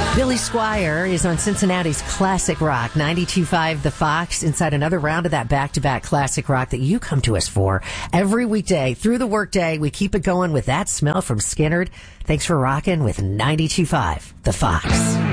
Billy Squire is on Cincinnati's Classic Rock, 92.5 The Fox, inside another round of that back-to-back Classic Rock that you come to us for every weekday. Through the workday, we keep it going with That Smell from Skynyrd. Thanks for rocking with 92.5 The Fox.